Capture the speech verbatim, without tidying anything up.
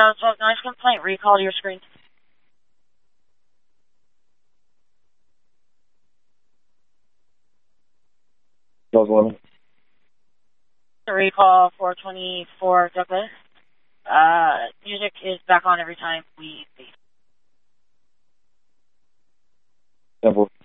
Uh, so nice complaint. Recall to your screen. Those eleven. Recall four twenty-four Douglas. Uh, music is back on every time we leave. Temple.